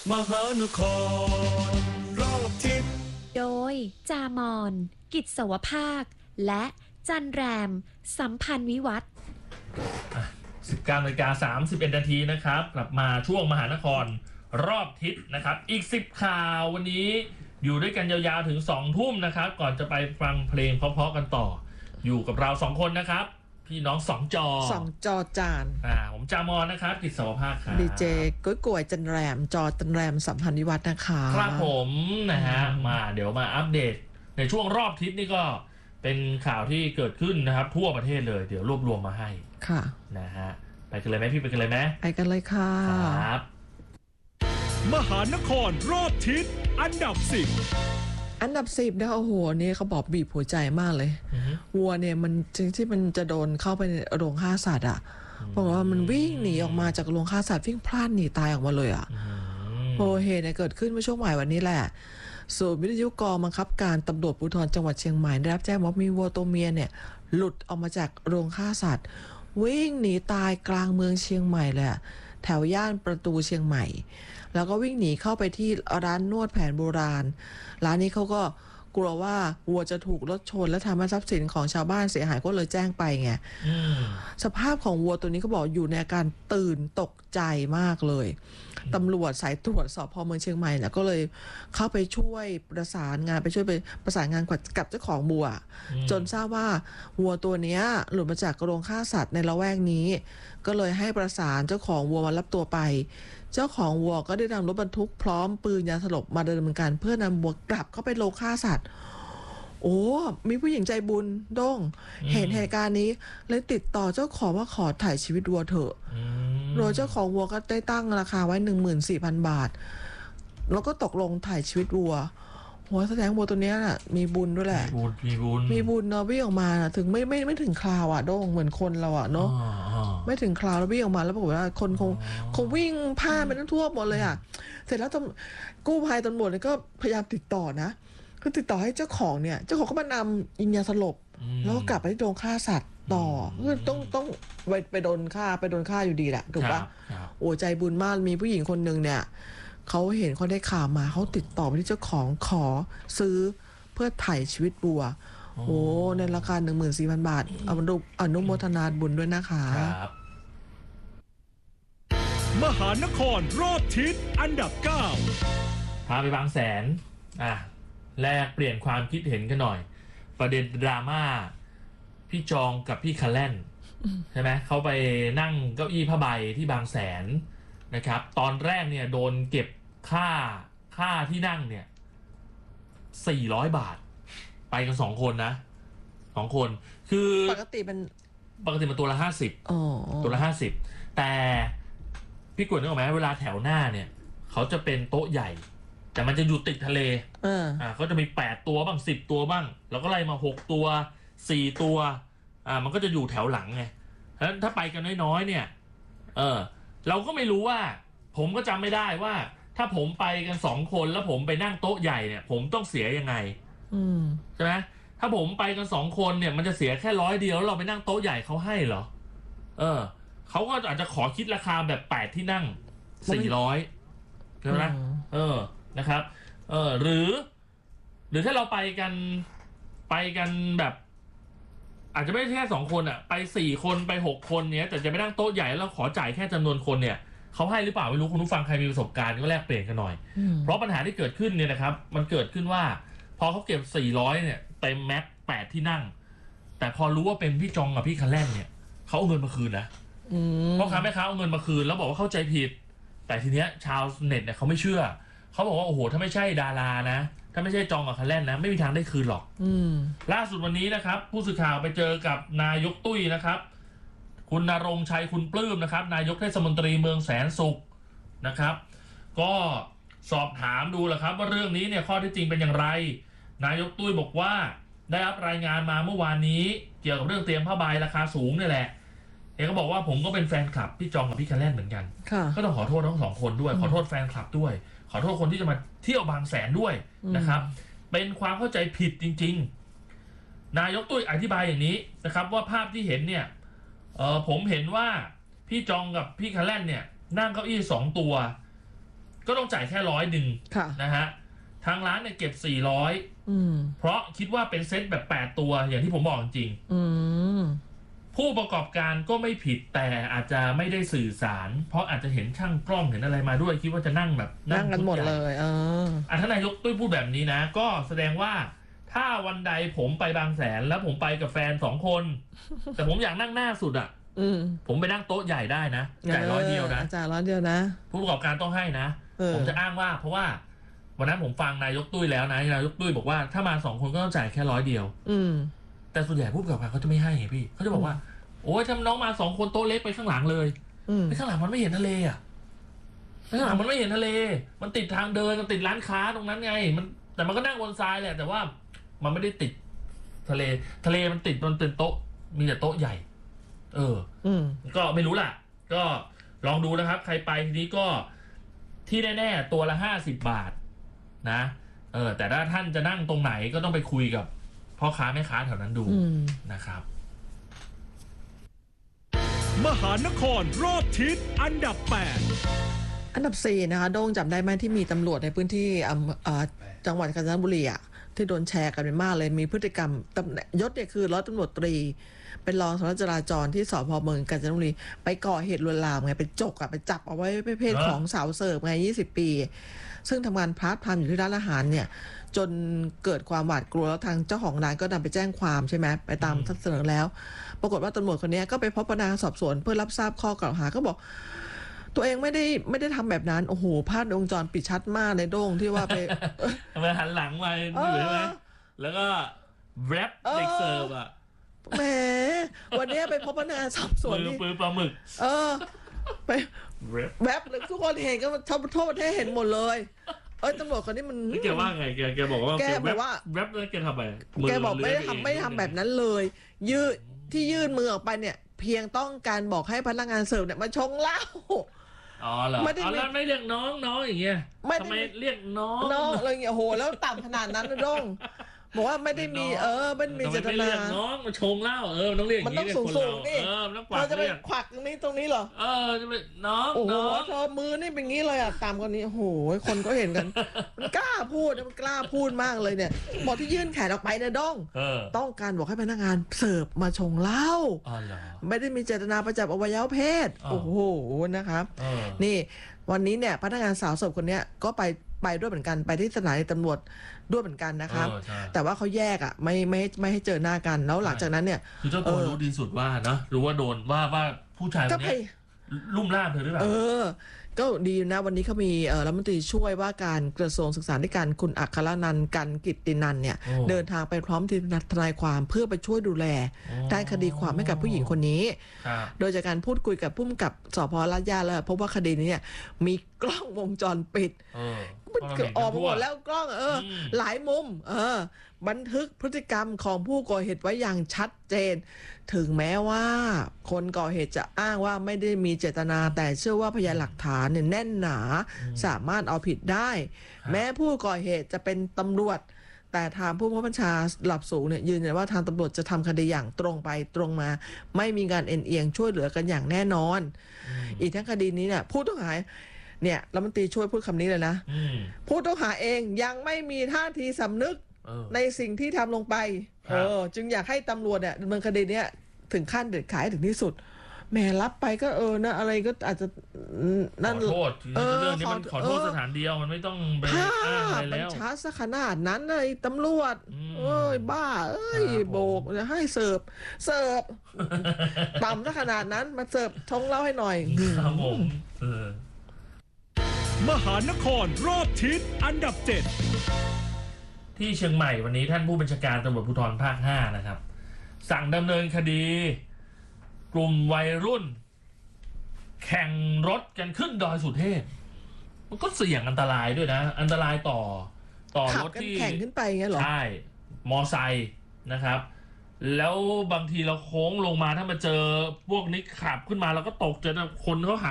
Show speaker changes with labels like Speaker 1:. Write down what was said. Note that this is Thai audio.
Speaker 1: มหานครรอบทิศ
Speaker 2: โดยจามอนกิจสวภาคและจันแรมสัมพันธ์วิวัฒน์
Speaker 3: 19:31 นาทีนะครับกลับมาช่วงมหานครรอบทิศนะครับอีก10ข่าววันนี้อยู่ด้วยกันยาวๆถึง2 ทุ่มนะครับก่อนจะไปฟังเพลงเพราะๆกันต่ออยู่กับเรา2คนนะครับพี่น้อง2 จอ
Speaker 4: จาน
Speaker 3: ผมจามอนนะครับกิจสวภาคครับ
Speaker 4: ดีเจก้วยจันแรมจันแรมสัมพันธ์วิวัฒน์นะคะ
Speaker 3: ครับผมนะฮะเดี๋ยวมาอัปเดตในช่วงรอบทิศนี่ก็เป็นข่าวที่เกิดขึ้นนะครับทั่วประเทศเลยเดี๋ยวรวบรวมมาให้
Speaker 4: ค่ะ
Speaker 3: นะฮะไปกันเลยไหมพี่ไปกันเลยไหม
Speaker 4: ไปกันเลยค่ะ
Speaker 3: ครับ
Speaker 1: มหานครรอบทิศอันดับ10
Speaker 4: นะโอ้โหนี่เขาบอกบีบหัวใจมากเลยวัวเนี่ยมันจริงที่มันจะโดนเข้าไปในโรงฆ่าสัตว์บอกว่ามันวิ่งหนีออกมาจากโรงฆ่าสัตว์วิ่งพล่านหนีตายออกมาเลยโอ้เหตุเนี่ยเกิดขึ้นเมื่อช่วงบ่ายวันนี้แหละศูนย์วิทยุกองบังคับการตำรวจภูธรจังหวัดเชียงใหม่ได้รับแจ้งว่ามีวัวตัวเมียเนี่ยหลุดออกมาจากโรงฆ่าสัตว์วิ่งหนีตายกลางเมืองเชียงใหม่เลยแถวย่านประตูเชียงใหม่แล้วก็วิ่งหนีเข้าไปที่ร้านนวดแผนโบราณร้านนี้เขาก็กลัวว่าวัวจะถูกรถชนและทำให้ทรัพย์สินของชาวบ้านเสียหายก็เลยแจ้งไปไงสภาพของวัวตัวนี้ก็บอกอยู่ในอาการตื่นตกใจมากเลยตำรวจสายตรวจสพเมืองเชียงใหม่เนี่ยก็เลยเข้าไปช่วยประสานงานกับเจ้าของวัวจนทราบว่าวัวตัวนี้หลุดมาจากโรงฆ่าสัตว์ในละแวกนี้ก็เลยให้ประสานเจ้าของวัวมารับตัวไปเจ้าของวัวก็ได้นำรถบรรทุกพร้อมปืนยาสลบมาดำเนินการเพื่อนำวัวกลับเข้าไปโรงฆ่าสัตว์โอ้มีผู้หญิงใจบุญด้งเห็นเหตุการณ์นี้เลยติดต่อเจ้าของว่าขอถ่ายชีวิตวัวเถอะโดยเจ้าของวัวก็ได้ตั้งราคาไว้ 14,000 บาทแล้วก็ตกลงถ่ายชีวิตวัวหัวแสดงวัวตัวนี้น่ะมีบุญด้วยแหละมีบุญเนาะวิ่งออกมาถึงไม่ถึงคราวด้งเหมือนคนเราเนาะไม่ถึงคราวแล้ววิ่งออกมาแล้วบอกว่าคนคงวิ่งผ่านไปทั้งทั่วหมดเลยเสร็จแล้วกู้ภัยตำรวจก็พยายามติดต่อนะคือติดต่อให้เจ้าของก็มานำยิงยาสลบแล้วก็กลับไปที่โรงฆ่าสัตว์ต่อคือต้องไปโดนฆ่าอยู่ดีแหละถูกปะโอ้ใจบุญมากมีผู้หญิงคนหนึ่งเนี่ยเขาเห็นเขาได้ข่าวมาเขาติดต่อไปที่เจ้าของขอซื้อเพื่อถ่ายชีวิตบัวโอ้ในราคา 14,000 บาทอนุโมทนาบุญด้วยนะคะ
Speaker 1: มหานครรอบทิศอันดับ9
Speaker 3: พาไปบางแสนแลกเปลี่ยนความคิดเห็นกันหน่อยประเด็นดราม่าพี่จองกับพี่คาแลนใช่ไหมเขาไปนั่งเก้าอี้ผ้าใบที่บางแสนนะครับตอนแรกเนี่ยโดนเก็บค่าที่นั่งเนี่ย400 บาทไปกัน2 คนนะ2 คนคือ
Speaker 4: ปกติมัน
Speaker 3: ตัวละ50ตัวละ50แต่พี่กวดนึกออกไหมเวลาแถวหน้าเนี่ยเขาจะเป็นโต๊ะใหญ่แต่มันจะอยู่ติดทะเลเขาจะมี8 ตัวบ้าง10 ตัวบ้างแล้วก็ไล่มา6 ตัว4 ตัวมันก็จะอยู่แถวหลังไงเพราะฉะนั้นถ้าไปกันน้อยๆเนี่ยเราก็ไม่รู้ว่าผมก็จำไม่ได้ว่าถ้าผมไปกัน2 คนแล้วผมไปนั่งโต๊ะใหญ่เนี่ยผมต้องเสียยังไงใช่ไหมถ้าผมไปกัน2 คนเนี่ยมันจะเสียแค่100 เดียวแล้วเราไปนั่งโต๊ะใหญ่เขาให้เหรอเขาก็อาจจะขอคิดราคาแบบ8 ที่นั่ง400ใช่ไหมนะครับหรือถ้าเราไปกันแบบอาจจะไม่แค่2 คนไป4 คนไป6 คนเนี้ยแต่จะไปนั่งโต๊ะใหญ่แล้วขอจ่ายแค่จำนวนคนเนี่ยเขาให้หรือเปล่าไม่รู้คุณผู้ฟังใครมีประสบการณ์ก็แลกเปลี่ยนกันหน่อยเพราะปัญหาที่เกิดขึ้นเนี่ยนะครับมันเกิดขึ้นว่าพอเขาเก็บ400เนี่ยเต็มแม็ก8 ที่นั่งแต่พอรู้ว่าเป็นพี่จองกับพี่คาแลนเนี่ยเขาเอาเงินมาคืนนะเพราะค้าแม่ค้าเอาเงินมาคืนแล้วบอกว่าเข้าใจผิดแต่ทีเนี้ยชาวเน็ตเนี่ยเขาไม่เชื่อเขาบอกว่าโอ้โหถ้าไม่ใช่ดารานะถ้าไม่ใช่จองกับคาแลนนะไม่มีทางได้คืนหรอกล่าสุดวันนี้นะครับผู้สื่อข่าวไปเจอกับนายกตุ้ยนะครับคุณณรงค์ชัยคุณปลื้มนะครับนายกเทศมนตรีเมืองแสนสุขนะครับก็สอบถามดูแหละครับว่าเรื่องนี้เนี่ยข้อที่จริงเป็นอย่างไรนายกตุ้ยบอกว่าได้รับรายงานมาเมื่อวานนี้เกี่ยวกับเรื่องเตรียมผ้าใบราคาสูงนี่แหละก็บอกว่าผมก็เป็นแฟนคลับพี่จองกับพี่คาแลนเหมือนกันก็ต้องขอโทษทั้ง2 คนด้วยขอโทษแฟนคลับด้วยขอโทษคนที่จะมาเที่ยวบางแสนด้วยนะครับเป็นความเข้าใจผิดจริงๆนายกตุ้ยอธิบายอย่างนี้นะครับว่าภาพที่เห็นเนี่ยผมเห็นว่าพี่จองกับพี่คาแลนเนี่ยนั่งเก้าอี้2 ตัวก็ต้องจ่ายแค่100นะฮะทางร้านเนี่ยเก็บ400เพราะคิดว่าเป็นเซตแบบ8ตัวอย่างที่ผมบอกจริงผู้ประกอบการก็ไม่ผิดแต่อาจจะไม่ได้สื่อสารเพราะอาจจะเห็นช่างกล้องเห็นอะไรมาด้วยคิดว่าจะนั่งแบบ
Speaker 4: นั่งกันหมดเลย
Speaker 3: ท่านนายกตุ้ยพูดแบบนี้นะก็แสดงว่าถ้าวันใดผมไปบางแสนแล้วผมไปกับแฟน2 คนแต่ผมอยากนั่งหน้าสุดอ่ะผมไปนั่งโต๊ะใหญ่ได้นะจ่าย100 เดียวนะ
Speaker 4: จ่าย100 เดียวนะ
Speaker 3: ผู้ประกอบการต้องให้นะผมจะอ้างว่าเพราะว่าวันนั้นผมฟังนายกตุ้ยแล้วนะนายกตุ้ยบอกว่าถ้ามา2 คนก็ต้องจ่ายแค่100 เดียวแต่ส่วนใหญ่ผู้ประกอบการเขาจะไม่ให้พี่เขาจะบอกว่าโอ้ยถ้าน้องมา2 คนโต๊ะเล็กไปข้างหลังเลยไปข้างหลังมันไม่เห็นทะเลอ่ะข้างหลังมันไม่เห็นทะเลมันติดทางเดินมันติดร้านค้าตรงนั้นไงแต่มันก็นั่งบนทรายแหละแต่ว่ามันไม่ได้ติดทะเลมันติดบนเป็นโต๊ะมีแต่โต๊ะใหญ่ก็ไม่รู้ล่ะก็ลองดูนะครับใครไปทีนี้ก็ที่แน่ๆตัวละ50 บาทนะแต่ถ้าท่านจะนั่งตรงไหนก็ต้องไปคุยกับพ่อค้าแม่ค้าแถวนั้นดูนะครับ
Speaker 1: มหานครรอบทิศอันดับ
Speaker 4: 8 อันดับ 4นะคะโด่งจำได้ไหมที่มีตำรวจในพื้นที่จังหวัดกาญจนบุรีที่โดนแชร์กันไปมากเลยมีพฤติกรรมยศเนี่ยคือร้อยตำรวจตรีเป็นรองสารวัตรจราจรที่สพ.เมืองกาญจนบุรีไปก่อเหตุลวนลามไงไปจกไปจับเอาไว้เพศของสาวเสิร์ฟไง20 ปีซึ่งทำงานพาร์ทไทม์อยู่ที่ร้านอาหารเนี่ยจนเกิดความหวาดกลัวแล้วทางเจ้าของร้านก็นำไปแจ้งความใช่ไหมไปตามเสนอแล้วปรากฏว่าตำรวจคนนี้ก็ไปพบพนักงานสอบสวนเพื่อรับทราบข้อกล่าวหาก็บอกตัวเองไม่ได้ทำแบบนั้นโอ้โหภาพวงจรปิดชัดมากในโด่งที่ว่าไป
Speaker 3: ทำไมหันหลังมาอยู่ใช่ไหมแล้วก็แรปเด็กเสิร์ฟอ่ะ
Speaker 4: แหมวันนี้ไปพบพนักงานสอบสวน
Speaker 3: ปืนปลาหมึก
Speaker 4: ไปแรปเลยทุกคนเห็นก็ทั่วประเทศเห็นหมดเลยตำรวจคนนี้มัน
Speaker 3: แกว่าไงแกบอกว่า
Speaker 4: แกบอกว่า
Speaker 3: แรปแล้วแกทำอะไร
Speaker 4: แกบอกไม่ได้ทำแบบนั้นเลยยื่นมือออกไปเนี่ยเพียงต้องการบอกให้พนักงานเสิร์ฟเนี่ยมาชงเหล้า
Speaker 3: เหรอแล้วไม่เรียกน้องอย่างเงี้ยทำไมเรียกน้อง
Speaker 4: อะไรเงี้ยโหแล้วต่ำขนาดนั้นนะด้งบอกว่าไม่ได้มีไม่มีเจตนา
Speaker 3: น้องมาชงเหล้าต้องเรียกอย่างนี้
Speaker 4: มันต้องสูงนี่เราจะไปขวักตรงนี้เหรอ
Speaker 3: จะไปน้อง
Speaker 4: โอ้โหเธอมือนี่เป็นงี้เลยตามคนนี้โอ้โหคนก็เห็นกันมันกล้าพูดมากเลยเนี่ยบอกที่ยื่นแขนออกไปนะด้งต้องการบอกให้พนักงานเสิร์ฟมาชงเหล้าไม่ได้มีเจตนาประจับอวัยวะเพศโอ้โหนะครับนี่วันนี้เนี่ยพนักงานสาวเสิร์ฟคนนี้ก็ไปด้วยเหมือนกันไปที่สถานีตำรวจด้วยเหมือนกันนะครับแต่ว่าเขาแยกไม่ให้เจอหน้ากันแล้วหลังจากนั้นเนี่ย
Speaker 3: คือเจ้าตัวรู้ดีสุดว่านะรู้ว่าโดนว่าผู้ชายคนนี้ลุ่มล่ามเธอหรือเปล่า
Speaker 4: ก็ดีนะวันนี้เขามีรัฐมนตรีช่วยว่าการกระทรวงศึกษาธิการคุณอัครนันท์กันกิตตินันท์เนี่ยเดินทางไปพร้อมทีมทนายความเพื่อไปช่วยดูแลด้านคดีความให้กับผู้หญิงคนนี้โดยจากการพูดคุยกับผู้กำกับสพ.ลาดย่าแล้วพบว่าคดีนี้เนี่ยมีกล้องวงจรปิดมันออกมาหมดแล้วกล้องหลายมุมบันทึกพฤติกรรมของผู้ก่อเหตุไว้อย่างชัดเจนถึงแม้ว่าคนก่อเหตุจะอ้างว่าไม่ได้มีเจตนาแต่เชื่อว่าพยานหลักฐานเนี่ยแน่นหนาสามารถเอาผิดได้แม้ผู้ก่อเหตุจะเป็นตำรวจแต่ทางผู้บังคับบัญชาระดับสูงเนี่ยยืนยันว่าทางตำรวจจะทำคดีอย่างตรงไปตรงมาไม่มีการเอ็นเอียงช่วยเหลือกันอย่างแน่นอนอีกทั้งคดีนี้เนี่ยผู้ต้องหาเนี่ยรัฐมนตรีช่วยพูดคำนี้เลยนะผู้ต้องหาเองยังไม่มีท่าทีสำนึกในสิ่งที่ทำลงไปจึงอยากให้ตำรวจเนี่ยดำเนินคดีเนี้ยถึงขั้นเด็ดขาดถึงที่สุดแม่รับไปก็นะอะไรก็อาจจะ
Speaker 3: นั่นขอโทษเรื่องนี้มันขอโทษสถานเดียวมันไม่ต้องไปอ้างอะไรแล้ว
Speaker 4: มันช้าซะขนาดนั้นเลยตำรวจบ้าโบกจะให้เสิร์ฟต่ำซะขนาดนั้นมาเสิร์ฟชงเหล้าให้หน่อย
Speaker 3: ครับผม
Speaker 1: มหานครรอบทิศอันดับ 7
Speaker 3: ที่เชียงใหม่วันนี้ท่านผู้บัญชาการตำรวจภูธรภาค 5นะครับสั่งดำเนินคดีกลุ่มวัยรุ่นแข่งรถกันขึ้นดอยสุเทพมันก็เสี่ยงอันตรายด้วยนะอันตรายต่อรถที่
Speaker 4: แข่งขึ้นไปไงหรอ
Speaker 3: ใช่มอไซค์นะครับแล้วบางทีเราโค้งลงมาถ้ามาเจอพวกนี้ขับขึ้นมาเราก็ตกใจคนเขาหัก